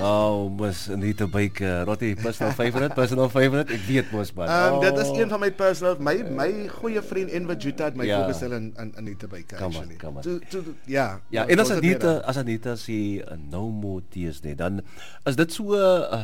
Oh, mos Anita Baker, Rotti, personal favorite, ek weet mos man. Dit is een van my personal, my goeie vriend Enver Juta het my voorgestel aan Anita Baker. Come on. Ja, en as Anita sê no more tears nie, dan is dit so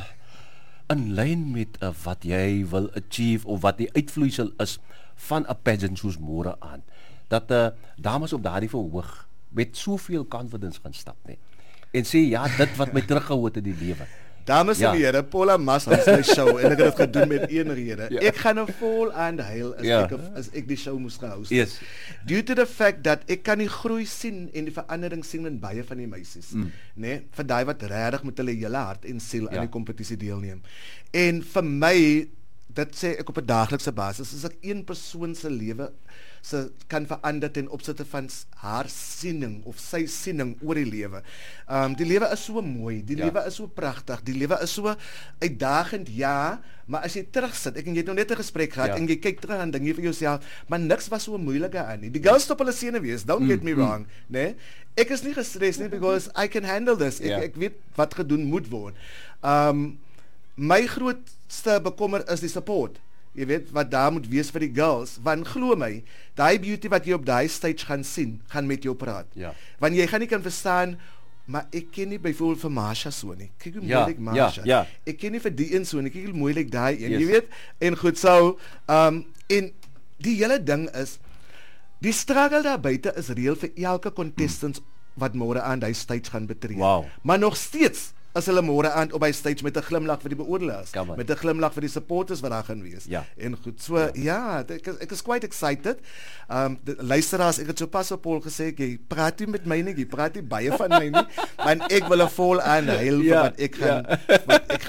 in lyn met wat jy wil achieve of wat die uitvloeisel is van 'n pageant soos môre aan. Dat dames op daardie verhoog met soveel confidence gaan stap nie. En sê ja, dit wat my teruggehou het in die lewe. Dames en heren, Paula Mas is my show en ek het dit gedoen met een rede. Ek gaan nou vol aan huil as ek die show moes gehost. Yes. Due to the fact dat ek kan die groei sien en die verandering sien in baie van die meisies. Nee, vir daai wat regtig met hulle hele hart en siel aan die kompetisie deelneem. En vir my, dit sê ek op 'n daaglikse basis, as ek een persoon se lewe kan verander ten opsigte van haar siening of sy siening oor die lewe. Die lewe is so mooi, die lewe is so pragtig, die lewe is so uitdagend, maar as jy terugsit, ek en jy het nou net 'n gesprek gehad en jy kyk terug en dink jy vir jouself, maar niks was so moeilike aan nie. Die girls stop hulle senuwees, don't get me wrong, né? Ek is nie gestres nie because I can handle this. Ek weet wat gedoen moet word. My grootste bekommer is die support. Jy weet wat daar moet wees vir die girls, want glo my, daai beauty wat jy op daai stage gaan sien, gaan met jou praat. Want jy gaan nie kan verstaan, maar ek ken nie byvoorbeeld vir Marsha so nie. Kyk hoe moeilik Marsha. Ek ken nie vir die een so nie. Kyk hoe moeilik daai een. Jy weet, en goed so, en die hele ding is, die struggle daar buite is reël vir elke contestant wat môre aan die stage gaan betree. Maar nog steeds as hulle môre aand op by stage met 'n glimlag vir die beoordelaars, met 'n glimlag vir die supporters wat daar gaan wees. En goed, so ek is quite excited. Luisteraars, ek het sopas op Paul gesê, jy praat nie met my nie, jy praat nie baie van my nie, want ek wil 'n vol aan huil vir wat ek gaan